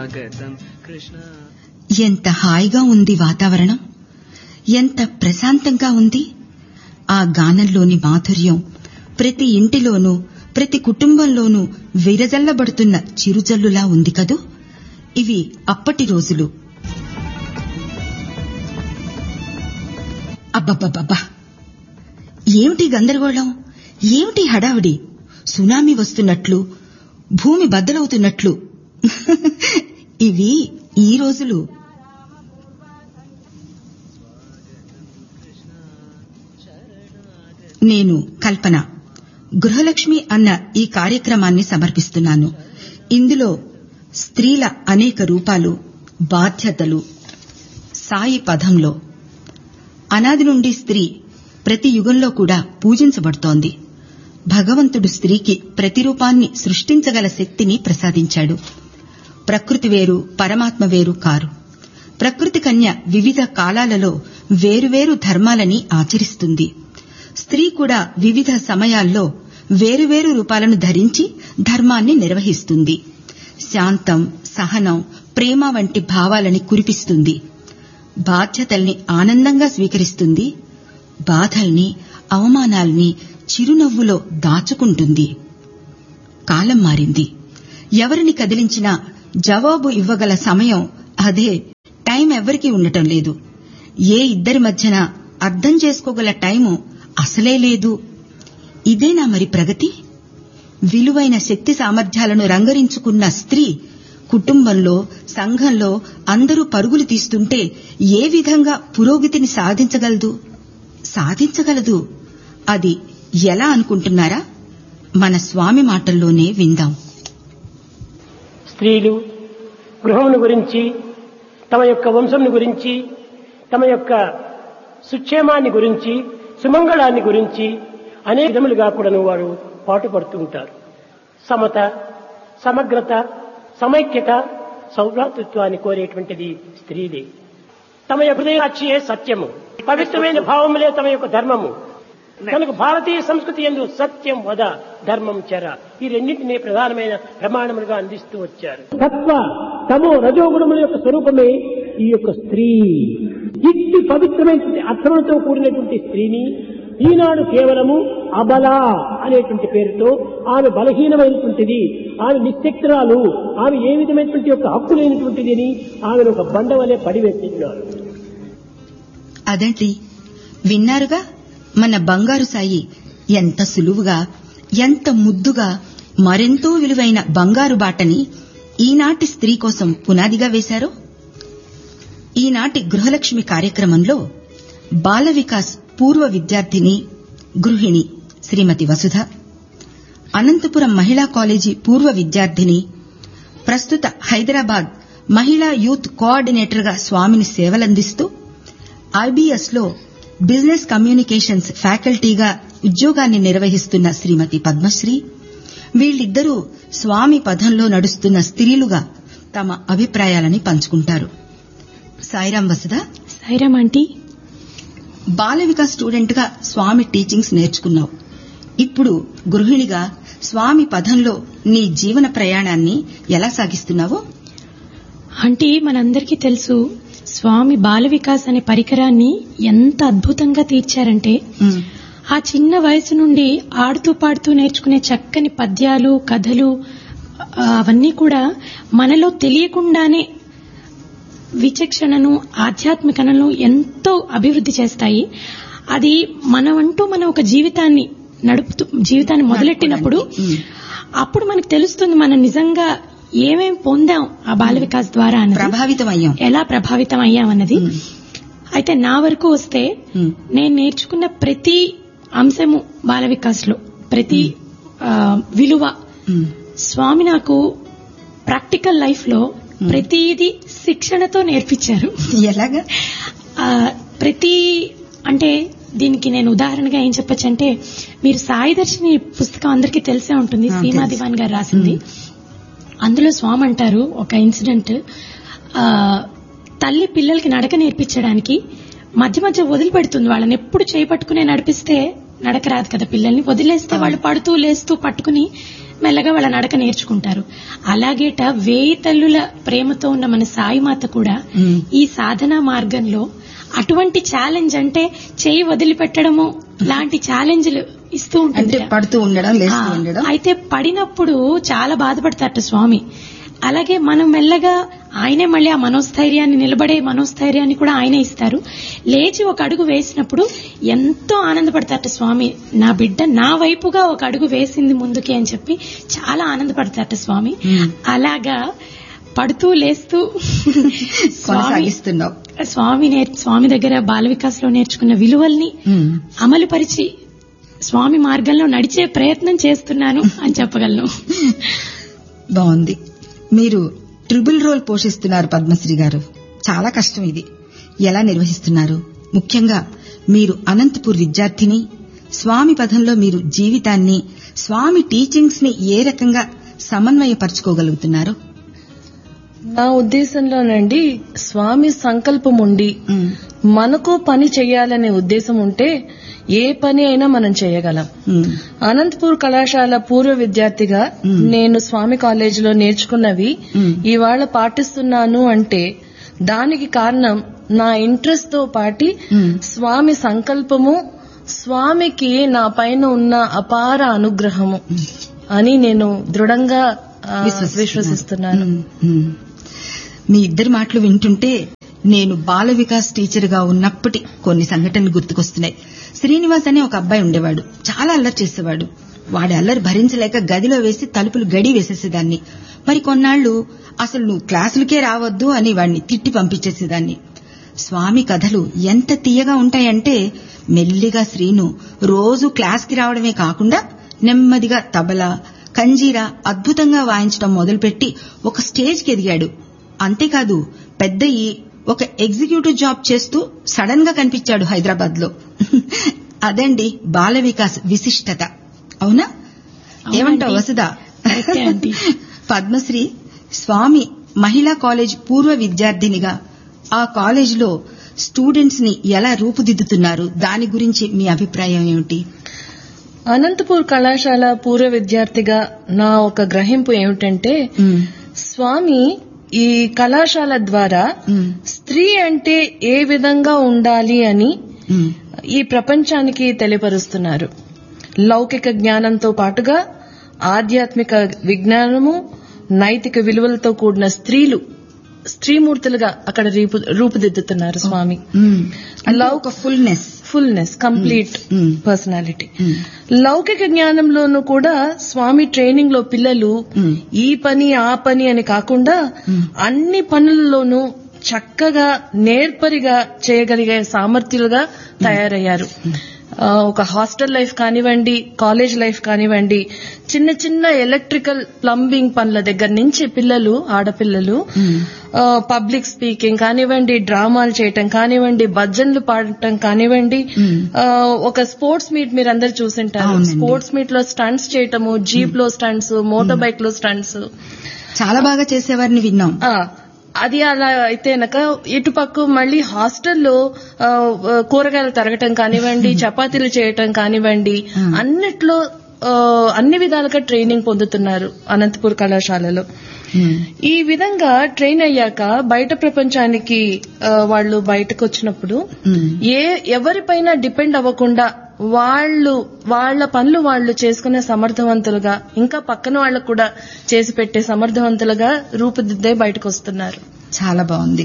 ఎంత హాయిగా ఉంది వాతావరణం, ఎంత ప్రశాంతంగా ఉంది. ఆ గానంలోని మాధుర్యం ప్రతి ఇంటిలోనూ ప్రతి కుటుంబంలోనూ విరజల్లబడుతున్న చిరుజల్లులా ఉంది కదూ. ఇవి అప్పటి రోజులు. అబ్బబ్బబ్బబ్బా, ఏమిటి గందరగోళం, ఏమిటి హడావిడి, సునామీ వస్తున్నట్లు, భూమి బద్దలవుతున్నట్లు. ఇవి ఈ రోజులు. నేను కల్పన గృహలక్ష్మి అన్న ఈ కార్యక్రమాన్ని సమర్పిస్తున్నాను. ఇందులో స్త్రీల అనేక రూపాలు, బాధ్యతలు, సాయి పదంలో అనాది నుండి స్త్రీ ప్రతి యుగంలో కూడా పూజించబడుతోంది. భగవంతుడు స్త్రీకి ప్రతిరూపాన్ని సృష్టించగల శక్తిని ప్రసాదించాడు. ప్రకృతి వేరు, పరమాత్మ వేరు కారు. ప్రకృతి కన్య వివిధ కాలాలలో వేరువేరు ధర్మాలని ఆచరిస్తుంది. స్త్రీ కూడా వివిధ సమయాల్లో వేరువేరు రూపాలను ధరించి ధర్మాన్ని నిర్వహిస్తుంది. శాంతం, సహనం, ప్రేమ వంటి భావాలని కురిపిస్తుంది. బాధ్యతల్ని ఆనందంగా స్వీకరిస్తుంది. బాధల్ని, అవమానాల్ని చిరునవ్వులో దాచుకుంటుంది. కాలం మారింది. ఎవరిని కదిలించినా జవాబు ఇవ్వగల సమయం అదే. టైం ఎవరికీ ఉండటం లేదు. ఏ ఇద్దరి మధ్యన అర్థం చేసుకోగల టైము అసలే లేదు. ఇదేనా మరి ప్రగతి? విలువైన శక్తి సామర్థ్యాలను రంగరించుకున్న స్త్రీ కుటుంబంలో, సంఘంలో అందరూ పరుగులు తీస్తుంటే ఏ విధంగా పురోగతిని సాధించగలదు? అది ఎలా అనుకుంటున్నారా? మన స్వామి మాటల్లోనే విందాం. స్త్రీలు గృహమును గురించి, తమ యొక్క వంశంను గురించి, తమ యొక్క సుక్షేమాన్ని గురించి, సుమంగళాన్ని గురించి అనేక విధములుగా కూడాను వారు పాటుపడుతూ ఉంటారు. సమత, సమగ్రత, సమైక్యత, సౌభ్రాతృత్వాన్ని కోరేటువంటిది స్త్రీలే. తమ యొక్క హృదయాక్షియే సత్యము, పవిత్రమైన భావములే తమ యొక్క ధర్మము. కనుక భారతీయ సంస్కృతి యందు సత్యం వద, ధర్మం చెర, ఈ రెండింటినీ ప్రధానమైన ప్రమాణములుగా అందిస్తూ వచ్చారు. తత్వ, తమో, రజోగుణముల యొక్క స్వరూపమే ఈ యొక్క స్త్రీ. ఇట్టి పవిత్రమైనటువంటి అర్థములతో కూడినటువంటి స్త్రీని ఈనాడు కేవలము అబల అనేటువంటి పేరుతో, ఆమె బలహీనమైనటువంటిది, ఆమె నిశ్శక్తురాలు, ఆమె ఏ విధమైనటువంటి యొక్క హక్కు లేనటువంటిది అని ఆమెను ఒక బండ వలె పడివేస్తున్నారు. అదండి, విన్నారుగా మన బంగారు సాయి ఎంత సులువుగా, ఎంత ముద్దుగా మరెంతో విలువైన బంగారు బాటని ఈనాటి స్త్రీ కోసం పునాదిగా వేశారో. ఈనాటి గృహలక్ష్మి కార్యక్రమంలో బాల వికాస్ పూర్వ విద్యార్థిని, గృహిణి శ్రీమతి వసుధ, అనంతపురం మహిళా కాలేజీ పూర్వ విద్యార్థిని, ప్రస్తుత హైదరాబాద్ మహిళా యూత్ కోఆర్డినేటర్గా స్వామిని సేవలందిస్తూ ఐబీఎస్లో బిజినెస్ కమ్యూనికేషన్స్ ఫ్యాకల్టీగా ఉద్యోగాన్ని నిర్వహిస్తున్న శ్రీమతి పద్మశ్రీ, వీళ్ళిద్దరూ స్వామి పథంలో నడుస్తున్న స్త్రీలుగా తమ అభిప్రాయాలని పంచుకుంటారు. సాయిరాం వసుధ. సాయిరాం ఆంటీ. బాల వికాస్ స్టూడెంట్ గా స్వామి టీచింగ్స్ నేర్చుకున్నావు. ఇప్పుడు గృహిణిగా స్వామి పథంలో నీ జీవన ప్రయాణాన్ని ఎలా సాగిస్తున్నావో? ఆంటీ, మనందరికీ తెలుసు స్వామి బాల వికాస్ అనే పరికరాన్ని ఎంత అద్భుతంగా తీర్చారంటే, ఆ చిన్న వయసు నుండి ఆడుతూ పాడుతూ నేర్చుకునే చక్కని పద్యాలు, కథలు అవన్నీ కూడా మనలో తెలియకుండానే విచక్షణను, ఆధ్యాత్మికతను ఎంతో అభివృద్ధి చేస్తాయి. అది మనం ఒక జీవితాన్ని మొదలెట్టినప్పుడు అప్పుడు మనకు తెలుస్తుంది మనం నిజంగా ఏమేం పొందాం ఆ బాల వికాస్ ద్వారా, ఎలా ప్రభావితం అయ్యామన్నది. అయితే నా వరకు వస్తే నేను నేర్చుకున్న ప్రతి అంశము బాల వికాస్ లో, ప్రతి విలువ స్వామి నాకు ప్రాక్టికల్ లైఫ్ లో ప్రతిదీ శిక్షణతో నేర్పించారు. ఎలాగా? ప్రతి అంటే దీనికి నేను ఉదాహరణగా ఏం చెప్పొచ్చంటే, మీరు సాయి దర్శిని పుస్తకం అందరికీ తెలిసే ఉంటుంది, సీమా దివాన్ గారు రాసింది. అందులో స్వామి అంటారు ఒక ఇన్సిడెంట్, తల్లి పిల్లలకి నడక నేర్పించడానికి మధ్య మధ్య వదిలిపెడుతుంది. వాళ్ళని ఎప్పుడు చేపట్టుకునే నడిపిస్తే నడక రాదు కదా పిల్లల్ని, వదిలేస్తే వాళ్ళు పడుతూ లేస్తూ పట్టుకుని మెల్లగా వాళ్ళ నడక నేర్చుకుంటారు. అలాగేట 1000 తల్లుల ప్రేమతో ఉన్న మన సాయిమాత కూడా ఈ సాధనా మార్గంలో అటువంటి ఛాలెంజ్, అంటే చేయి వదిలిపెట్టడము లాంటి ఛాలెంజ్లు ఇస్తూ ఉంటుంది. పడుతూ ఉండడం, లేస్తూ ఉండడం. అయితే పడినప్పుడు చాలా బాధపడతారట స్వామి. అలాగే మనం మెల్లగా ఆయనే మళ్ళీ ఆ మనోస్థైర్యాన్ని, నిలబడే మనోస్థైర్యాన్ని కూడా ఆయనే ఇస్తారు. లేచి ఒక అడుగు వేసినప్పుడు ఎంతో ఆనందపడతారట స్వామి. నా బిడ్డ నా వైపుగా ఒక అడుగు వేసింది ముందుకి అని చెప్పి చాలా ఆనందపడతారట స్వామి. అలాగా పడుతూ లేస్తూ స్వామి దగ్గర బాల వికాస్ లో నేర్చుకున్న విలువల్ని అమలుపరిచి స్వామి మార్గంలో నడిచే ప్రయత్నం చేస్తున్నాను అని చెప్పగలను. బాగుంది. మీరు ట్రిపుల్ రోల్ పోషిస్తున్నారు పద్మశ్రీ గారు. చాలా కష్టం ఇది. ఎలా నిర్వహిస్తున్నారు? ముఖ్యంగా మీరు అనంతపూర్ విద్యార్థిని, స్వామి పథంలో మీరు జీవితాన్ని, స్వామి టీచింగ్స్ ని ఏ రకంగా సమన్వయపరచుకోగలుగుతున్నారు? నా ఉద్దేశంలోనండి, స్వామి సంకల్పం ఉండి మనకు పని చేయాలనే ఉద్దేశం ఉంటే ఏ పని అయినా మనం చేయగలం. అనంతపూర్ కళాశాల పూర్వ విద్యార్థిగా నేను స్వామి కాలేజీలో నేర్చుకున్నవి ఇవాళ పాటిస్తున్నాను అంటే దానికి కారణం నా ఇంట్రెస్ట్ తో పాటి స్వామి సంకల్పము, స్వామికి నా పైన ఉన్న అపార అనుగ్రహము అని నేను దృఢంగా విశ్వసిస్తున్నాను. మీ ఇద్దరి మాటలు వింటుంటే నేను బాల వికాస్ టీచర్ గా ఉన్నప్పటి కొన్ని సంఘటనలు గుర్తుకొస్తున్నాయి. శ్రీనివాస్ అనే ఒక అబ్బాయి ఉండేవాడు. చాలా అల్లరి చేసేవాడు. వాడి అల్లరి భరించలేక గదిలో వేసి తలుపులు గడి వేసేసేదాన్ని. మరి కొన్నాళ్లు అసలు నువ్వు క్లాసులకే రావద్దు అని వాడిని తిట్టి పంపించేసేదాన్ని. స్వామి కథలు ఎంత తీయగా ఉంటాయంటే మెల్లిగా శ్రీను రోజు క్లాస్కి రావడమే కాకుండా నెమ్మదిగా తబలా, కంజీరా అద్భుతంగా వాయించడం మొదలుపెట్టి ఒక స్టేజ్కి ఎదిగాడు. అంతేకాదు పెద్దయి ఒక ఎగ్జిక్యూటివ్ జాబ్ చేస్తూ సడన్ గా కనిపించాడు హైదరాబాద్ లో. అదండి బాల వికాస్ విశిష్టత. అవునా? ఏమంటావు వసుదా? పద్మశ్రీ, స్వామి మహిళా కాలేజ్ పూర్వ విద్యార్థినిగా ఆ కాలేజీలో స్టూడెంట్స్ ని ఎలా రూపుదిద్దుతున్నారు? దాని గురించి మీ అభిప్రాయం ఏమిటి? అనంతపూర్ కళాశాల పూర్వ విద్యార్థిగా నా ఒక గ్రహింపు ఏమిటంటే, స్వామి ఈ కళాశాల ద్వారా స్త్రీ అంటే ఏ విధంగా ఉండాలి అని ఈ ప్రపంచానికి తెలియపరుస్తున్నారు. లౌకిక జ్ఞానంతో పాటుగా ఆధ్యాత్మిక విజ్ఞానము, నైతిక విలువలతో కూడిన స్త్రీమూర్తులుగా అక్కడ రూపుదిద్దుతున్నారు స్వామి. Fullness, complete personality. లౌకిక జ్ఞానంలోనూ కూడా స్వామి ట్రైనింగ్ లో పిల్లలు ఈ పని ఆ పని అని కాకుండా అన్ని పనులలోనూ చక్కగా నేర్పరిగా చేయగలిగే సామర్థ్యులుగా తయారయ్యారు. ఒక హాస్టల్ లైఫ్ కానివ్వండి, కాలేజ్ లైఫ్ కానివ్వండి, చిన్న చిన్న ఎలక్ట్రికల్ ప్లంబింగ్ పనుల దగ్గర నుంచి పిల్లలు, ఆడపిల్లలు పబ్లిక్ స్పీకింగ్ కానివ్వండి, డ్రామాలు చేయటం కానివ్వండి, భజన్లు పాడటం కానివ్వండి, ఒక స్పోర్ట్స్ మీట్ మీరందరూ చూసింటారు. స్పోర్ట్స్ మీట్ లో స్టంట్స్ చేయటము, జీప్ లో స్టంట్స్, మోటార్ బైక్ లో స్టంట్స్ చాలా బాగా చేసేవారిని విన్నాం. అది అలా అయితే ఇటుపక్క మళ్ళీ హాస్టల్లో కూరగాయలు తరగటం కానివ్వండి, చపాతీలు చేయటం కానివ్వండి, అన్నిట్లో అన్ని విధాలుగా ట్రైనింగ్ పొందుతున్నారు అనంతపూర్ కళాశాలలో. ఈ విధంగా ట్రైన్ అయ్యాక బయట ప్రపంచానికి వాళ్ళు బయటకు వచ్చినప్పుడు ఎవరిపైన డిపెండ్ అవ్వకుండా వాళ్ళ పనులు వాళ్ళు చేసుకునే సమర్థవంతులుగా, ఇంకా పక్కన వాళ్ళకు కూడా చేసి పెట్టే సమర్థవంతులుగా రూపుదిద్దే బయటకు వస్తున్నారు. చాలా బాగుంది.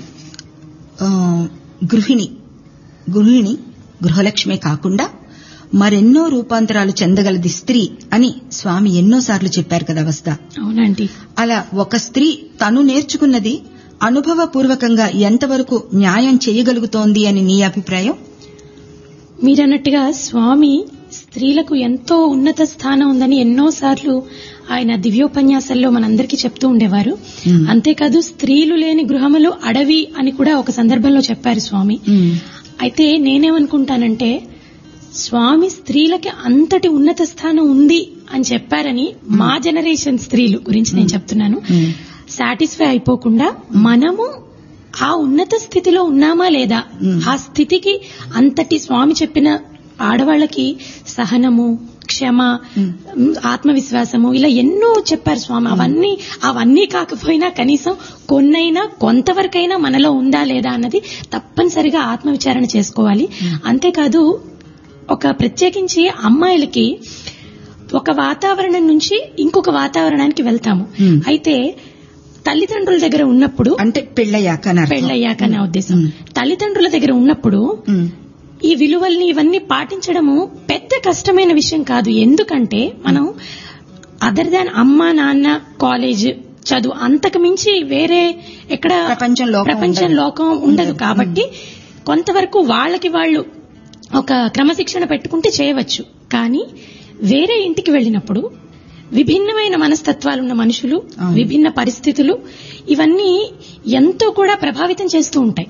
గృహిణి గృహలక్ష్మే కాకుండా మరెన్నో రూపాంతరాలు చెందగలది స్త్రీ అని స్వామి ఎన్నోసార్లు చెప్పారు కదా వస్తా. అవునండి. అలా ఒక స్త్రీ తను నేర్చుకున్నది అనుభవపూర్వకంగా ఎంతవరకు న్యాయం చేయగలుగుతోంది అని నీ అభిప్రాయం? మీరన్నట్టుగా స్వామి స్త్రీలకు ఎంతో ఉన్నత స్థానం ఉందని ఎన్నోసార్లు ఆయన దివ్యోపన్యాసాల్లో మనందరికీ చెప్తూ ఉండేవారు. అంతేకాదు స్త్రీలు లేని గృహములు అడవి అని కూడా ఒక సందర్భంలో చెప్పారు స్వామి. అయితే నేనేమనుకుంటానంటే, స్వామి స్త్రీలకి అంతటి ఉన్నత స్థానం ఉంది అని చెప్పారని మా జనరేషన్ స్త్రీలు గురించి నేను చెప్తున్నాను. సాటిస్ఫై అయిపోకుండా మనము ఆ ఉన్నత స్థితిలో ఉన్నామా లేదా, ఆ స్థితికి అంతటి స్వామి చెప్పిన ఆడవాళ్ళకి సహనము, క్షమ, ఆత్మవిశ్వాసము ఇలా ఎన్నో చెప్పారు స్వామి. అవన్నీ కాకపోయినా కనీసం కొన్నైనా కొంతవరకైనా మనలో ఉందా లేదా అన్నది తప్పనిసరిగా ఆత్మవిచారణ చేసుకోవాలి. అంతేకాదు ఒక ప్రత్యేకించి అమ్మాయిలకి ఒక వాతావరణం నుంచి ఇంకొక వాతావరణానికి వెళ్తాము. అయితే తల్లిదండ్రుల దగ్గర ఉన్నప్పుడు, అంటే పెళ్ళయ్యాక నా ఉద్దేశం, తల్లిదండ్రుల దగ్గర ఉన్నప్పుడు ఈ విలువల్ని ఇవన్నీ పాటించడము పెద్ద కష్టమైన విషయం కాదు. ఎందుకంటే మనం అదర్ దాన్ అమ్మ నాన్న కాలేజ్ చదువు అంతకు మించి వేరే ఎక్కడ ప్రపంచం లోకం ఉండదు. కాబట్టి కొంతవరకు వాళ్ళకి వాళ్ళు ఒక క్రమశిక్షణ పెట్టుకుంటే చేయవచ్చు. కానీ వేరే ఇంటికి వెళ్ళినప్పుడు విభిన్నమైన మనస్తత్వాలున్న మనుషులు, విభిన్న పరిస్థితులు ఇవన్నీ ఎంతో కూడా ప్రభావితం చేస్తూ ఉంటాయి.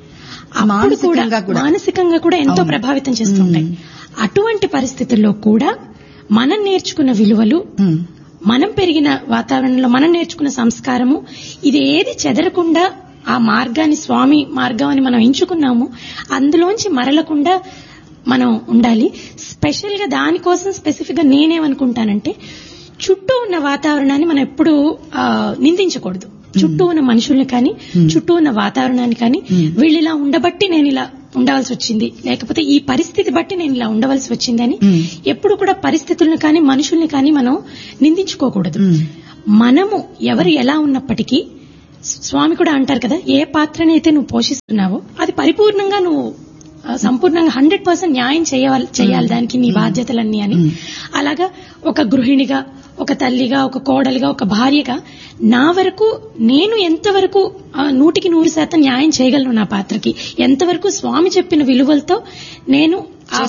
మానసికంగా కూడా ఎంతో ప్రభావితం చేస్తుంటాయి. అటువంటి పరిస్థితుల్లో కూడా మనం నేర్చుకున్న విలువలు, మనం పెరిగిన వాతావరణంలో మనం నేర్చుకున్న సంస్కారము ఇది ఏది చెదరకుండా ఆ మార్గాన్ని, స్వామి మార్గం అని మనం ఎంచుకున్నాము, అందులోంచి మరలకుండా మనం ఉండాలి. స్పెషల్ గా దానికోసం స్పెసిఫిక్ గా నేనేమనుకుంటానంటే, చుట్టూ ఉన్న వాతావరణాన్ని మనం ఎప్పుడూ నిందించకూడదు. చుట్టూ ఉన్న మనుషుల్ని కానీ, చుట్టూ ఉన్న వాతావరణాన్ని కానీ, వీళ్ళు ఇలా ఉండబట్టి నేను ఇలా ఉండవలసి వచ్చింది, లేకపోతే ఈ పరిస్థితి బట్టి నేను ఇలా ఉండవలసి వచ్చింది అని ఎప్పుడు కూడా పరిస్థితులను కానీ మనుషుల్ని కానీ మనం నిందించుకోకూడదు. మనము ఎవరు ఎలా ఉన్నప్పటికీ, స్వామి కూడా అంటారు కదా, ఏ పాత్రనైతే నువ్వు పోషిస్తున్నావో అది పరిపూర్ణంగా నువ్వు సంపూర్ణంగా 100% న్యాయం చేయాలి దానికి నీ బాధ్యతలన్నీ అని. అలాగా ఒక గృహిణిగా, ఒక తల్లిగా, ఒక కోడలిగా, ఒక భార్యగా నా వరకు నేను ఎంతవరకు 100% న్యాయం చేయగలను నా పాత్రకి, ఎంతవరకు స్వామి చెప్పిన విలువలతో నేను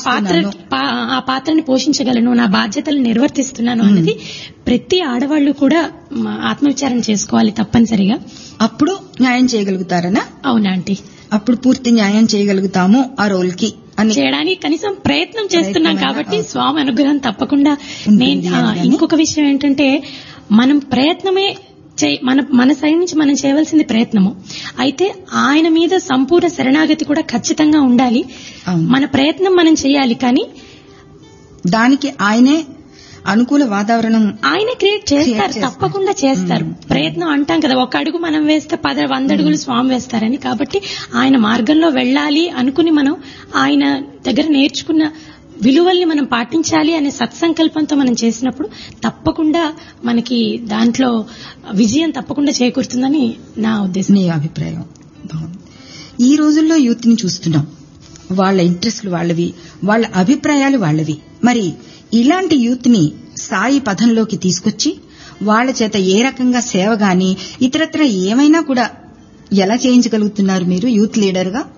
ఆ పాత్రని పోషించగలను, నా బాధ్యతలు నిర్వర్తిస్తున్నాను అన్నది ప్రతి ఆడవాళ్లు కూడా ఆత్మవిచారణ చేసుకోవాలి తప్పనిసరిగా. అప్పుడు న్యాయం చేయగలుగుతారనా? అవునా ఆంటీ, అప్పుడు పూర్తి న్యాయం చేయగలుగుతాము ఆ రోల్ కి అని చేయడానికి కనీసం ప్రయత్నం చేస్తున్నాం. కాబట్టి స్వామి అనుగ్రహం తప్పకుండా. ఇంకొక విషయం ఏంటంటే, మనం ప్రయత్నమే మన సైడ్ నుంచి మనం చేయవలసింది ప్రయత్నము. అయితే ఆయన మీద సంపూర్ణ శరణాగతి కూడా ఖచ్చితంగా ఉండాలి. మన ప్రయత్నం మనం చేయాలి, కానీ దానికి ఆయనే అనుకూల వాతావరణం ఆయన క్రియేట్ చేస్తారు, తప్పకుండా చేస్తారు. ప్రయత్నం అంటాం కదా, ఒక అడుగు మనం వేస్తే 100 అడుగులు స్వామి వేస్తారని. కాబట్టి ఆయన మార్గంలో వెళ్ళాలి అనుకుని మనం ఆయన దగ్గర నేర్చుకున్న విలువల్ని మనం పాటించాలి అనే సత్సంకల్పంతో మనం చేసినప్పుడు తప్పకుండా మనకి దాంట్లో విజయం తప్పకుండా చేకూరుతుందని నా ఉద్దేశం. నీ అభిప్రాయం బాగుంది. ఈ రోజుల్లో యూత్ ని చూస్తున్నాం, వాళ్ళ ఇంట్రెస్ట్లు వాళ్ళవి, వాళ్ళ అభిప్రాయాలు వాళ్ళవి. మరి ఇలాంటి యూత్ ని సాయి పథంలోకి తీసుకొచ్చి వాళ్ళ చేత ఏ రకంగా సేవ గాని ఇతరత్ర ఏమైనా కూడా ఎలా చేయించగలుగుతున్నారు మీరు యూత్ లీడర్ గా?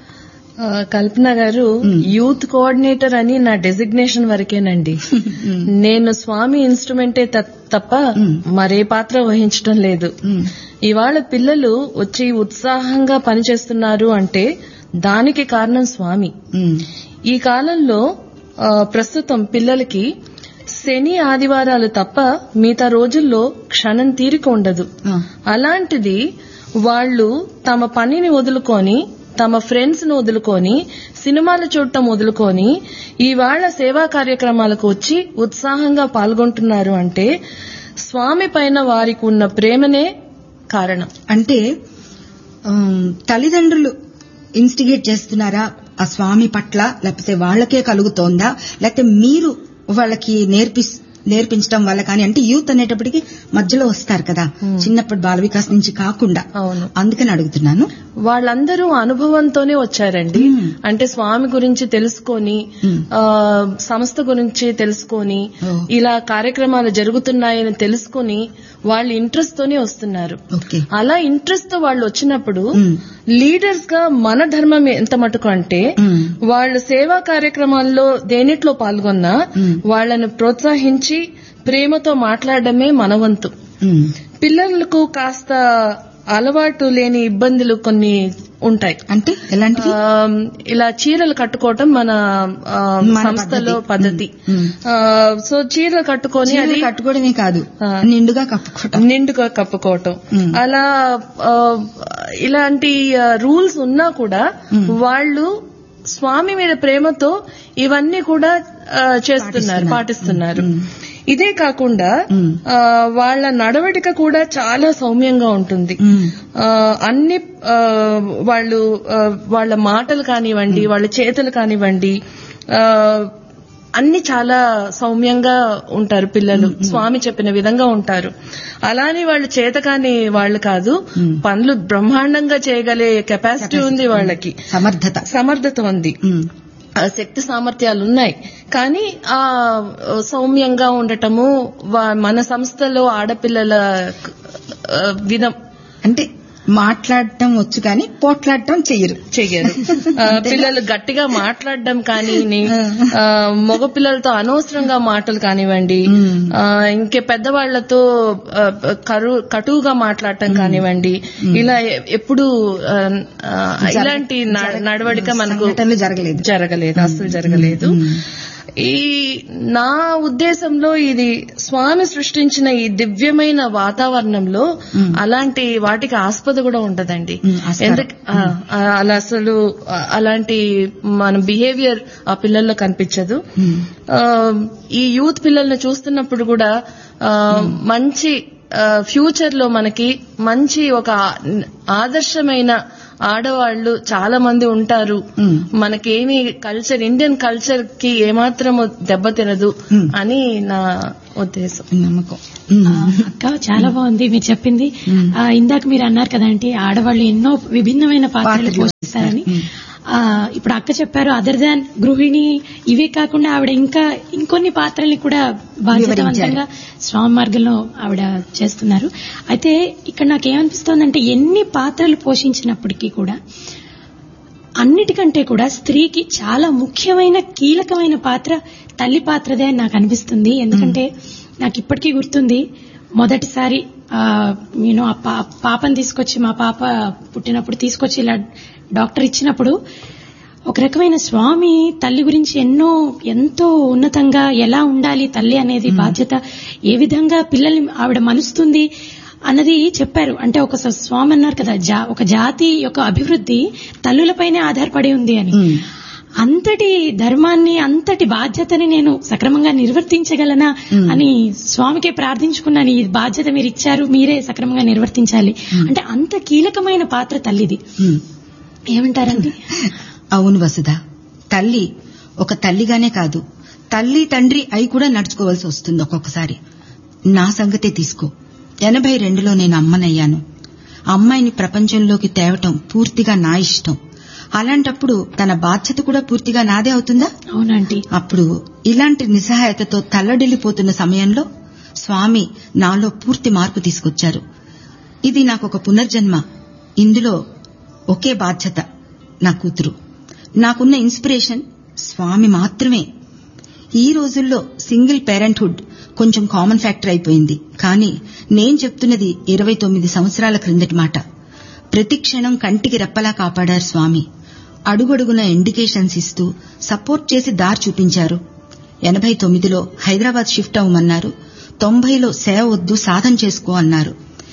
కల్పన గారు, యూత్ కోఆర్డినేటర్ అని నా డెసిగ్నేషన్ వరకేనండి. నేను స్వామి ఇన్స్ట్రుమెంటే తప్ప మరే పాత్ర వహించడం లేదు. ఇవాళ పిల్లలు వచ్చి ఉత్సాహంగా పనిచేస్తున్నారు అంటే దానికి కారణం స్వామి. ఈ కాలంలో ప్రస్తుతం పిల్లలకి శని ఆదివారాలు తప్ప మిగతా రోజుల్లో క్షణం తీరిక ఉండదు. అలాంటిది వాళ్ళు తమ పనిని వదులుకొని, తమ ఫ్రెండ్స్ ను వదులుకొని, సినిమాలు చూడటం వదులుకొని ఇవాళ సేవా కార్యక్రమాలకు వచ్చి ఉత్సాహంగా పాల్గొంటున్నారు అంటే స్వామి పైన వారికి ఉన్న ప్రేమనే కారణం. అంటే తల్లిదండ్రులు ఇన్స్టిగేట్ చేస్తున్నారా ఆ స్వామి పట్ల, లేకపోతే వాళ్ళకే కలుగుతోందా, లేకపోతే మీరు వాళ్ళకి నేర్పించడం వల్ల కానీ? అంటే యూత్ అనేటప్పటికి మధ్యలో వస్తారు కదా, చిన్నప్పటి బాల వికాస్ నుంచి కాకుండా. అందుకని అడుగుతున్నాను. వాళ్ళందరూ అనుభవంతోనే వచ్చారండి. అంటే స్వామి గురించి తెలుసుకొని, సంస్థ గురించి తెలుసుకొని, ఇలా కార్యక్రమాలు జరుగుతున్నాయని తెలుసుకొని వాళ్ళు ఇంట్రెస్ట్ తోనే వస్తున్నారు. అలా ఇంట్రెస్ట్ తో వాళ్ళు వచ్చినప్పుడు లీడర్స్ గా మన ధర్మం ఎంత మటుకు అంటే, వాళ్ళు సేవా కార్యక్రమాల్లో దేనిట్లో పాల్గొన్నా వాళ్ళను ప్రోత్సహించి ప్రేమతో మాట్లాడడమే మన వంతు. పిల్లలకు కాస్త అలవాటు లేని ఇబ్బందులు కొన్ని ఉంటాయి. అంటే ఎలాంటి? ఇలా చీరలు కట్టుకోవటం మన సంస్థలో పద్ధతి. సో చీరలు కట్టుకొని, అది కట్టుకోవడమే కాదు, నిండుగా కప్పుకోవటం. అలా ఇలాంటి రూల్స్ ఉన్నా కూడా వాళ్ళు స్వామి మీద ప్రేమతో ఇవన్నీ కూడా చేస్తున్నారు, పాటిస్తున్నారు. ఇదే కాకుండా వాళ్ళ నడవడిక కూడా చాలా సౌమ్యంగా ఉంటుంది. అన్ని వాళ్ళ మాటలు కానివ్వండి, వాళ్ళ చేతులు కానివ్వండి, అన్ని చాలా సౌమ్యంగా ఉంటారు పిల్లలు. స్వామి చెప్పిన విధంగా ఉంటారు. అలానే వాళ్ళు చేతకాని వాళ్ళు కాదు, పనులు బ్రహ్మాండంగా చేయగలే కెపాసిటీ ఉంది వాళ్ళకి, సమర్థత ఉంది, శక్తి సామర్థ్యాలు ఉన్నాయి. కానీ ఆ సౌమ్యంగా ఉండటము, మన సంస్థలో ఆడపిల్లల విధం అంటే మాట్లాడటం వచ్చు కానీ పోట్లాడటం చెయ్యరు. పిల్లలు గట్టిగా మాట్లాడడం కానీ, మగ పిల్లలతో అనవసరంగా మాటలు కానివ్వండి, ఇంకే పెద్దవాళ్లతో కటువుగా మాట్లాడటం కానివ్వండి, ఇలా ఎప్పుడు ఇలాంటి నడవడిక మనకు జరగలేదు, అసలు జరగలేదు. ఈ నా ఉద్దేశంలో ఇది స్వామి సృష్టించిన ఈ దివ్యమైన వాతావరణంలో అలాంటి వాటికి ఆస్పద కూడా ఉండదండి. అలా అసలు అలాంటి మన బిహేవియర్ ఆ పిల్లల్లో కనిపించదు. ఈ యూత్ పిల్లల్ని చూస్తున్నప్పుడు కూడా మంచి ఫ్యూచర్ లో మనకి మంచి ఒక ఆదర్శమైన ఆడవాళ్లు చాలా మంది ఉంటారు. మనకేమి కల్చర్, ఇండియన్ కల్చర్ కి ఏమాత్రము దెబ్బతినదు అని నా ఉద్దేశం, నమ్మకం. అక్క చాలా బాగుంది మీరు చెప్పింది. ఇందాక మీరు అన్నారు కదంటే ఆడవాళ్లు ఎన్నో విభిన్నమైన పాత్రలు పోషిస్తారని. ఇప్పుడు అక్క చెప్పారు అదర్ దాన్ గృహిణి, ఇవే కాకుండా ఆవిడ ఇంకా ఇంకొన్ని పాత్రల్ని కూడా బాధ్యతవంతంగా స్వామి మార్గంలో ఆవిడ చేస్తున్నారు. అయితే ఇక్కడ నాకేమనిపిస్తోందంటే ఎన్ని పాత్రలు పోషించినప్పటికీ కూడా అన్నిటికంటే కూడా స్త్రీకి చాలా ముఖ్యమైన కీలకమైన పాత్ర తల్లి పాత్రదే అని నాకు అనిపిస్తుంది. ఎందుకంటే నాకు ఇప్పటికీ గుర్తుంది, మొదటిసారి నేను ఆ పాపను తీసుకొచ్చి, మా పాప పుట్టినప్పుడు తీసుకొచ్చి ఇలా డాక్టర్ ఇచ్చినప్పుడు ఒక రకమైన స్వామి తల్లి గురించి ఎంతో ఉన్నతంగా ఎలా ఉండాలి తల్లి అనేది బాధ్యత, ఏ విధంగా పిల్లల్ని ఆవిడ మలుస్తుంది అన్నది చెప్పారు. అంటే ఒక స్వామి అన్నారు కదా, ఒక జాతి యొక్క అభివృద్ధి తల్లులపైనే ఆధారపడి ఉంది అని. అంతటి ధర్మాన్ని, అంతటి బాధ్యతని నేను సక్రమంగా నిర్వర్తించగలనా అని స్వామికే ప్రార్థించుకున్నాను. ఈ బాధ్యత మీరు ఇచ్చారు, మీరే సక్రమంగా నిర్వర్తించాలి అంటే అంత కీలకమైన పాత్ర తల్లిది. ఏమంటారండి? అవును వసుధ, తల్లి ఒక తల్లిగానే కాదు, తల్లి తండ్రి అయి కూడా నడుచుకోవాల్సి వస్తుంది ఒక్కొక్కసారి. నా సంగతే తీసుకో, 82లో నేను అమ్మనయ్యాను. అమ్మాయిని ప్రపంచంలోకి తేవటం పూర్తిగా నా ఇష్టం. అలాంటప్పుడు తన బాధ్యత కూడా పూర్తిగా నాదే అవుతుందా? అవునండి. అప్పుడు ఇలాంటి నిస్సహాయతతో తల్లడిల్లిపోతున్న సమయంలో స్వామి నాలో పూర్తి మార్పు తీసుకొచ్చారు. ఇది నాకొక పునర్జన్మ. ఇందులో ఒకే బాధ్యత, నా కూతురు. నాకున్న ఇన్స్పిరేషన్ స్వామి మాత్రమే. ఈ రోజుల్లో సింగిల్ పేరెంట్హుడ్ కొంచెం కామన్ ఫ్యాక్టర్ అయిపోయింది. కానీ నేను చెప్తున్నది 29 సంవత్సరాల క్రిందటి మాట. ప్రతి క్షణం కంటికి రెప్పలా కాపాడారు స్వామి. అడుగడుగున ఇండికేషన్స్ ఇస్తూ సపోర్ట్ చేసి దారి చూపించారు. 89లో హైదరాబాద్ షిఫ్ట్ అవ్వమన్నారు. 90లో సేవ వద్దు, సాధన చేసుకో అన్నారు.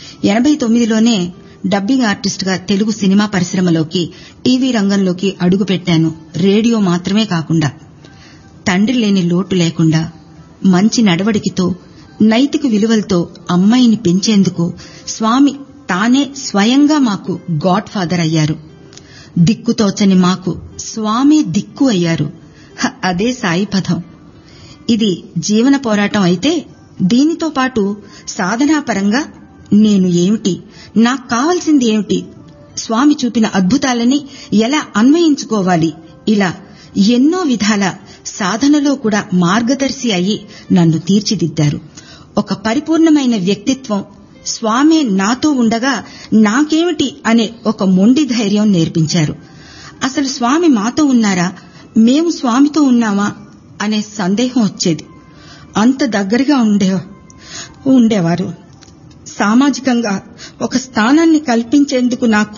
89లోనే డబ్బింగ్ ఆర్టిస్ట్ గా తెలుగు సినిమా పరిశ్రమలోకి, టీవీ రంగంలోకి అడుగుపెట్టాను. రేడియో మాత్రమే కాకుండా, తండ్రి లేని లోటు లేకుండా, మంచి నడవడికతో, నైతిక విలువలతో అమ్మాయిని పెంచేందుకు స్వామి తానే స్వయంగా మాకు గాడ్ ఫాదర్ అయ్యారు. దిక్కుతోచని మాకు స్వామి దిక్కు అయ్యారు. అదే సాయి పథం. ఇది జీవన పోరాటం అయితే, దీనితో పాటు సాధనాపరంగా నేను ఏమిటి, నాకు కావాల్సింది ఏమిటి, స్వామి చూపిన అద్భుతాలని ఎలా అన్వయించుకోవాలి, ఇలా ఎన్నో విధాల సాధనలో కూడా మార్గదర్శి అయి నన్ను తీర్చిదిద్దారు. ఒక పరిపూర్ణమైన వ్యక్తిత్వం స్వామి నాతో ఉండగా నాకేమిటి అనే ఒక మొండి ధైర్యం నేర్పించారు. అసలు స్వామి మాతో ఉన్నారా, మేము స్వామితో ఉన్నామా అనే సందేహం వచ్చేది. అంత దగ్గరగా ఉండేవారు. సామాజికంగా ఒక స్థానాన్ని కల్పించేందుకు నాకు,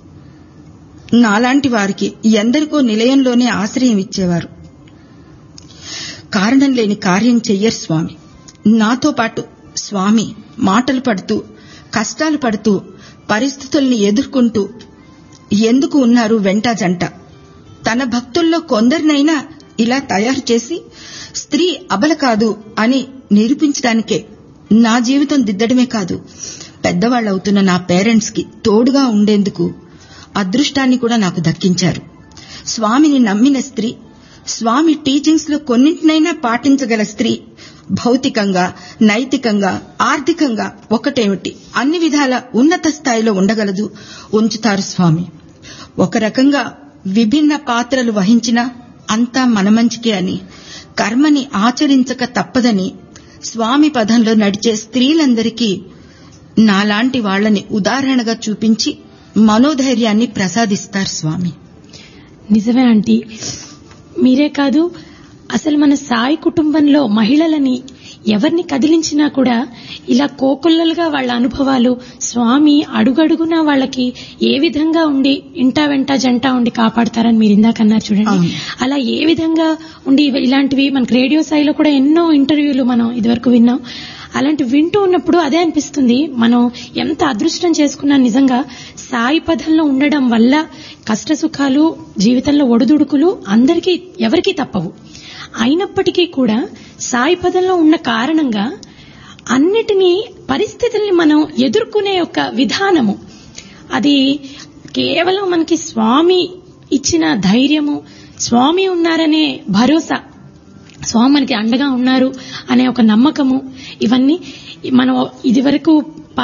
నాలాంటి వారికి ఎందరికో నిలయంలోనే ఆశ్రయం ఇచ్చేవారు. కారణం లేని కార్యం చెయ్యరు స్వామి. నాతో పాటు స్వామి మాటలు పడుతూ, కష్టాలు పడుతూ, పరిస్థితుల్ని ఎదుర్కొంటూ ఎందుకు ఉన్నారు వెంట జంట. తన భక్తుల్లో కొందరినైనా ఇలా తయారు చేసి స్త్రీ అబల కాదు అని నిరూపించడానికే నా జీవితం దిద్దడమే కాదు, పెద్దవాళ్లవుతున్న నా పేరెంట్స్ కి తోడుగా ఉండేందుకు అదృష్టాన్ని కూడా నాకు దక్కించారు. స్వామిని నమ్మిన స్త్రీ, స్వామి టీచింగ్స్ లో కొన్నింటినైనా పాటించగల స్త్రీ భౌతికంగా, నైతికంగా, ఆర్థికంగా ఒకటేమిటి అన్ని విధాల ఉన్నత స్థాయిలో ఉండగలదు, ఉంచుతారు స్వామి. ఒక రకంగా విభిన్న పాత్రలు వహించినా అంతా మన మంచికే అని, కర్మని ఆచరించక తప్పదని స్వామి పదంలో నడిచే స్త్రీలందరికీ నాలాంటి వాళ్లని ఉదాహరణగా చూపించి మనోధైర్యాన్ని ప్రసాదిస్తారు స్వామి. నిజమే ఆంటీ, మీరే కాదు అసలు మన సాయి కుటుంబంలో మహిళలని ఎవరిని కదిలించినా కూడా ఇలా కోకొల్లలుగా వాళ్ళ అనుభవాలు స్వామి అడుగడుగునా వాళ్ళకి ఏ విధంగా ఉండి ఇంటా వెంట జంట ఉండి కాపాడతారని మీరు ఇందాకన్నారు చూడండి. అలా ఏ విధంగా ఉండి ఇలాంటివి మనకు రేడియో స్థాయిలో కూడా ఎన్నో ఇంటర్వ్యూలు మనం ఇదివరకు విన్నాం. అలాంటి వింటూ ఉన్నప్పుడు అదే అనిపిస్తుంది, మనం ఎంత అదృష్టం చేసుకున్నా నిజంగా సాయి పదంలో ఉండడం వల్ల కష్ట సుఖాలు జీవితంలో ఒడిదుడుకులు అందరికీ ఎవరికీ తప్పవు. అయినప్పటికీ కూడా సాయి పదంలో ఉన్న కారణంగా అన్నిటినీ పరిస్థితుల్ని మనం ఎదుర్కొనే ఒక విధానము, అది కేవలం మనకి స్వామి ఇచ్చిన ధైర్యము, స్వామి ఉన్నారనే భరోసా, స్వామి మనకి అండగా ఉన్నారు అనే ఒక నమ్మకము, ఇవన్నీ మనం ఇదివరకు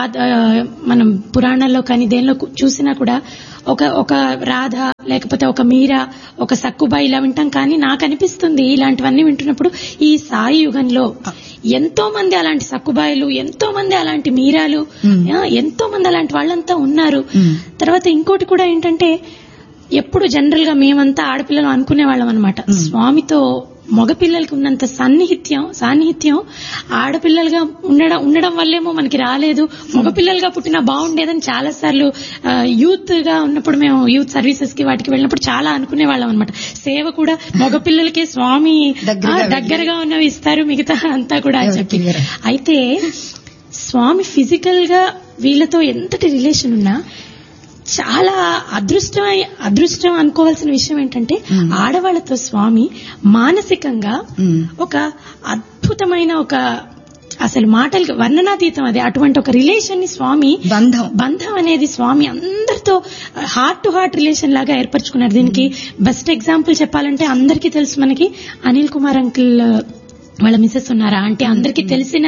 మనం పురాణాల్లో కానీ దేనిలో చూసినా కూడా ఒక రాధ లేకపోతే ఒక మీరా, ఒక సక్కుబాయి ఇలా వింటాం. కానీ నాకు అనిపిస్తుంది ఇలాంటివన్నీ వింటున్నప్పుడు ఈ సాయి యుగంలో ఎంతో మంది అలాంటి సక్కుబాయిలు, ఎంతో మంది అలాంటి మీరాలు, ఎంతో మంది అలాంటి వాళ్ళంతా ఉన్నారు. తర్వాత ఇంకోటి కూడా ఏంటంటే, ఎప్పుడు జనరల్ గా మేమంతా ఆడపిల్లలు అనుకునే వాళ్ళం అనమాట, స్వామితో మగపిల్లలకి ఉన్నంత సాన్నిహిత్యం ఆడపిల్లలుగా ఉండడం వల్లేమో మనకి రాలేదు, మగపిల్లలుగా పుట్టినా బాగుండేదని చాలా సార్లు యూత్ గా ఉన్నప్పుడు మేము యూత్ సర్వీసెస్ కి వాటికి వెళ్ళినప్పుడు చాలా అనుకునే వాళ్ళం అనమాట. సేవ కూడా మగపిల్లలకే స్వామి దగ్గరగా ఉన్నవి ఇస్తారు, మిగతా అంతా కూడా అని చెప్పి. అయితే స్వామి ఫిజికల్ గా వీళ్ళతో ఎంతటి రిలేషన్ ఉన్నా చాలా అదృష్టం అనుకోవాల్సిన విషయం ఏంటంటే, ఆడవాళ్లతో స్వామి మానసికంగా ఒక అద్భుతమైన ఒక అసలు మాటలకి వర్ణనాతీతం అది, అటువంటి ఒక రిలేషన్ ని స్వామి బంధం అనేది స్వామి అందరితో హార్ట్ టు హార్ట్ రిలేషన్ లాగా ఏర్పరచుకున్నారు. దీనికి బెస్ట్ ఎగ్జాంపుల్ చెప్పాలంటే అందరికీ తెలుసు, మనకి అనిల్ కుమార్ అంకుల్ వాళ్ళ మిసెస్ ఉన్నారా అంటే అందరికీ తెలిసిన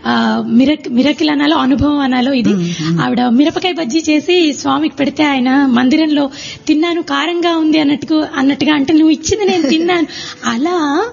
మిరకిల్ అనాలో అనుభవం అనాలో ఇది. ఆవిడ మిరపకాయ బజ్జీ చేసి స్వామికి పెడితే ఆయన మందిరంలో తిన్నాను కారంగా ఉంది అన్నట్టుగా అంటే నువ్వు ఇచ్చింది నేను తిన్నాను. అలా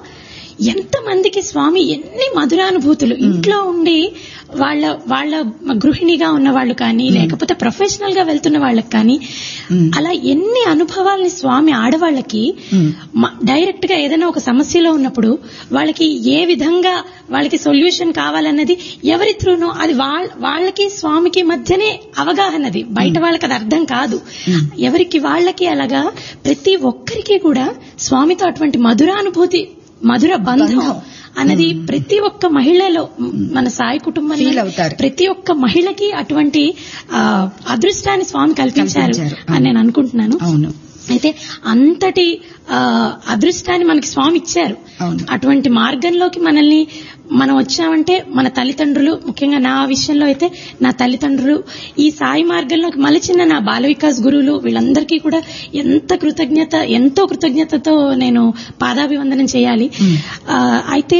ఎంతమందికి స్వామి ఎన్ని మధురానుభూతులు ఇంట్లో ఉండి వాళ్ళ గృహిణిగా ఉన్న వాళ్ళు కానీ లేకపోతే ప్రొఫెషనల్ గా వెళ్తున్న వాళ్ళకి కానీ అలా ఎన్ని అనుభవాల్ని స్వామి ఆడవాళ్ళకి డైరెక్ట్ గా ఏదైనా ఒక సమస్యలో ఉన్నప్పుడు వాళ్ళకి ఏ విధంగా వాళ్ళకి సొల్యూషన్ కావాలన్నది ఎవరి త్రూనో అది వాళ్ళకి స్వామికి మధ్యనే అవగాహనది, బయట వాళ్ళకి అది అర్థం కాదు. ఎవరికి వాళ్ళకి అలాగా ప్రతి ఒక్కరికి కూడా స్వామితో అటువంటి మధురానుభూతి, మధుర బంధం అన్నది ప్రతి ఒక్క మహిళలో, మన సాయి కుటుంబంలో ప్రతి ఒక్క మహిళకి అటువంటి అదృష్టాన్ని స్వామి కల్పించారు అని నేను అనుకుంటున్నాను. అయితే అంతటి అదృష్టాన్ని మనకి స్వామి ఇచ్చారు. అటువంటి మార్గంలోకి మనం వచ్చామంటే మన తల్లిదండ్రులు, ముఖ్యంగా నా విషయంలో అయితే నా తల్లిదండ్రులు ఈ సాయి మార్గంలోకి మలిచిన నా బాల వికాస్ గురువులు, వీళ్ళందరికీ కూడా ఎంతో కృతజ్ఞతతో నేను పాదాభివందనం చేయాలి. అయితే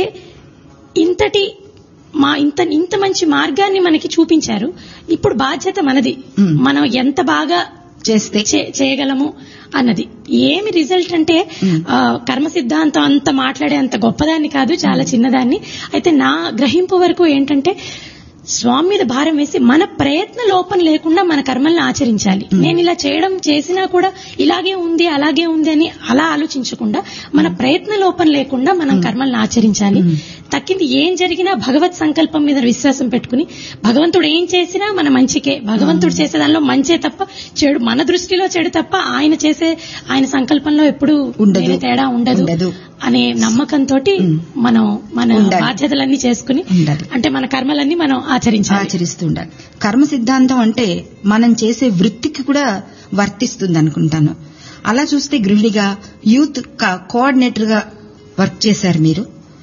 ఇంత మంచి మార్గాన్ని మనకి చూపించారు. ఇప్పుడు బాధ్యత మనది, మనం ఎంత బాగా చేస్తే చేయగలము అన్నది. ఏమి రిజల్ట్ అంటే కర్మ సిద్ధాంతం అంత మాట్లాడే అంత గొప్పదాన్ని కాదు, చాలా చిన్నదాన్ని. అయితే నా గ్రహింపు వరకు ఏంటంటే, స్వామి మీద భారం వేసి మన ప్రయత్న లోపం లేకుండా మన కర్మల్ని ఆచరించాలి. నేను ఇలా చేసినా కూడా ఇలాగే ఉంది అలాగే ఉంది అని అలా ఆలోచించకుండా మన ప్రయత్న లోపం లేకుండా మనం కర్మల్ని ఆచరించాలి. తక్కింది ఏం జరిగినా భగవత్ సంకల్పం మీద విశ్వాసం పెట్టుకుని, భగవంతుడు ఏం చేసినా మన మంచికే, భగవంతుడు చేసే దానిలో మంచే తప్ప చెడు, మన దృష్టిలో చెడు తప్ప ఆయన సంకల్పంలో ఎప్పుడు తేడా ఉండదు అనే నమ్మకంతో మనం మన బాధ్యతలన్నీ చేసుకుని, అంటే మన కర్మలన్నీ మనం ఆచరిస్తూ ఉండాలి. కర్మ సిద్ధాంతం అంటే మనం చేసే వృత్తికి కూడా వర్తిస్తుంది అనుకుంటాను. అలా చూస్తే గృహిణిగా యూత్ కోఆర్డినేటర్ గా వర్క్ చేశారు మీరు.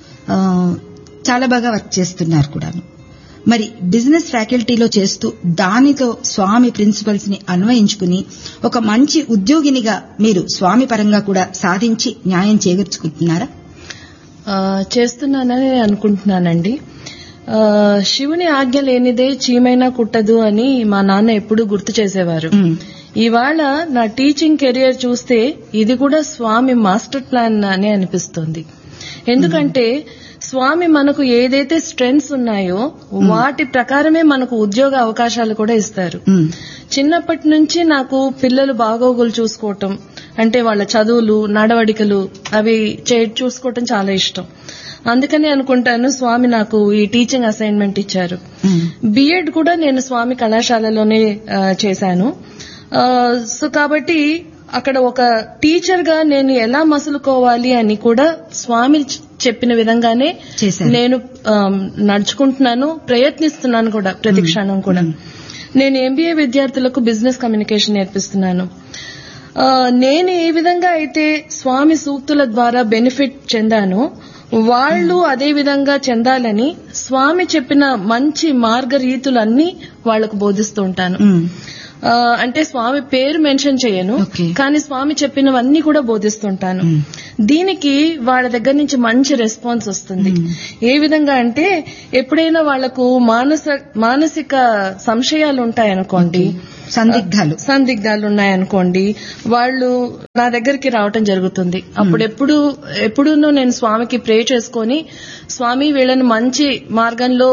చాలా బాగా వర్క్ చేస్తున్నారు కూడాను. మరి బిజినెస్ ఫ్యాకల్టీలో చేస్తూ దానితో స్వామి ప్రిన్సిపల్స్ ని అన్వయించుకుని ఒక మంచి ఉద్యోగినిగా మీరు స్వామి పరంగా కూడా సాధించి న్యాయం చేకూర్చుకుంటున్నారా? చేస్తున్నానని అనుకుంటున్నానండి. శివుని ఆజ్ఞ లేనిదే చీమైనా కుట్టదు అని మా నాన్న ఎప్పుడూ గుర్తు చేసేవారు. ఇవాళ నా టీచింగ్ కెరియర్ చూస్తే ఇది కూడా స్వామి మాస్టర్ ప్లాన్ అని అనిపిస్తుంది. ఎందుకంటే స్వామి మనకు ఏదైతే స్ట్రెంగ్స్ ఉన్నాయో వాటి ప్రకారమే మనకు ఉద్యోగ అవకాశాలు కూడా ఇస్తారు. చిన్నప్పటి నుంచి నాకు పిల్లలు బాగోగులు చూసుకోవటం అంటే వాళ్ళ చదువులు, నడవడికలు అవి చూసుకోవటం చాలా ఇష్టం. అందుకని అనుకుంటాను స్వామి నాకు ఈ టీచింగ్ అసైన్మెంట్ ఇచ్చారు. బిఎడ్ కూడా నేను స్వామి కళాశాలలోనే చేశాను. సో కాబట్టి అక్కడ ఒక టీచర్ గా నేను ఎలా మసులుకోవాలి అని కూడా స్వామి చెప్పిన విధంగానే నేను నడుచుకుంటున్నాను, ప్రయత్నిస్తున్నాను కూడా ప్రతి క్షణం కూడా. నేను ఎంబీఏ విద్యార్థులకు బిజినెస్ కమ్యూనికేషన్ నేర్పిస్తున్నాను. నేను ఏ విధంగా అయితే స్వామి సూక్తుల ద్వారా బెనిఫిట్ చెందానో వాళ్ళు అదే విధంగా చెందాలని స్వామి చెప్పిన మంచి మార్గరీతులన్నీ వాళ్లకు బోధిస్తూ ఉంటాను. అంటే స్వామి పేరు మెన్షన్ చేయను, కానీ స్వామి చెప్పినవన్నీ కూడా బోధిస్తుంటాను. దీనికి వాళ్ళ దగ్గర నుంచి మంచి రెస్పాన్స్ వస్తుంది. ఏ విధంగా అంటే ఎప్పుడైనా వాళ్లకు మానసిక సంశయాలు ఉంటాయనుకోండి, సందిగ్ధాలు ఉన్నాయనుకోండి, వాళ్ళు నా దగ్గరికి రావటం జరుగుతుంది. ఎప్పుడూనూ నేను స్వామికి ప్రే చేసుకొని, స్వామి వీళ్ళని మంచి మార్గంలో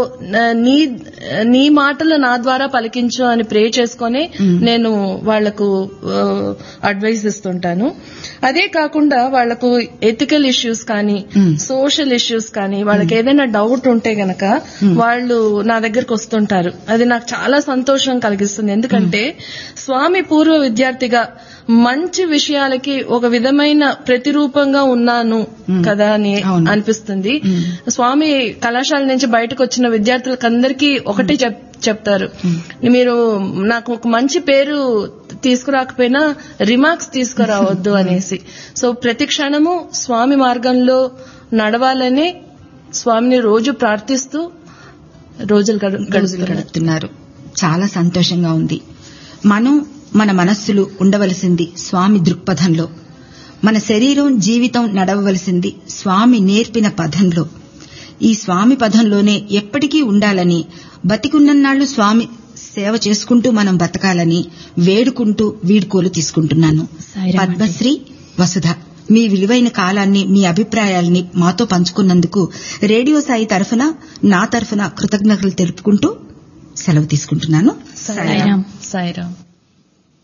నీ మాటలు నా ద్వారా పలికించు అని ప్రే చేసుకొని నేను వాళ్లకు అడ్వైస్ ఇస్తుంటాను. అదే కాకుండా వాళ్లకు ఎథికల్ ఇష్యూస్ కానీ, సోషల్ ఇష్యూస్ కానీ, వాళ్ళకి ఏదైనా డౌట్ ఉంటే గనక వాళ్ళు నా దగ్గరకు వస్తుంటారు. అది నాకు చాలా సంతోషం కలిగిస్తుంది. ఎందుకంటే స్వామి పూర్వ విద్యార్థిగా మంచి విషయాలకి ఒక విధమైన ప్రతిరూపంగా ఉన్నాను కదా అని అనిపిస్తుంది. స్వామి కళాశాల నుంచి బయటకు వచ్చిన విద్యార్థులకందరికీ ఒకటే చెప్తారు, మీరు నాకు ఒక మంచి పేరు తీసుకురాకపోయినా రిమార్క్స్ తీసుకురావద్దు అనేసి. సో ప్రతి క్షణము స్వామి మార్గంలో నడవాలని స్వామిని రోజు ప్రార్థిస్తూ రోజులు గడుపుతున్నారు. చాలా సంతోషంగా ఉంది. మనం మన మనస్సులు ఉండవలసింది స్వామి దృక్పథంలో, మన శరీరం జీవితం నడవవలసింది స్వామి నేర్పిన పథంలో. ఈ స్వామి పథంలోనే ఎప్పటికీ ఉండాలని, బతికున్నన్నాళ్లు స్వామి సేవ చేసుకుంటూ మనం బతకాలని వేడుకుంటూ వీడ్కోలు తీసుకుంటున్నాను. పద్మశ్రీ వసుధ, మీ విలువైన కాలాన్ని, మీ అభిప్రాయాల్ని మాతో పంచుకున్నందుకు రేడియో సాయి తరఫున, నా తరఫున కృతజ్ఞతలు తెలుపుకుంటూ సెలవు తీసుకుంటున్నాను. సాయిరాం.